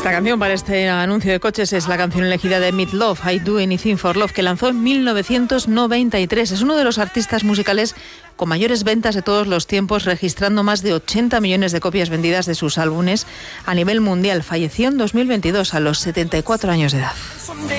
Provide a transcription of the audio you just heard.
La canción para este anuncio de coches es la canción elegida de Meat Loaf, I Do Anything for Love, que lanzó en 1993. Es uno de los artistas musicales con mayores ventas de todos los tiempos, registrando más de 80 millones de copias vendidas de sus álbumes a nivel mundial. Falleció en 2022 a los 74 años de edad.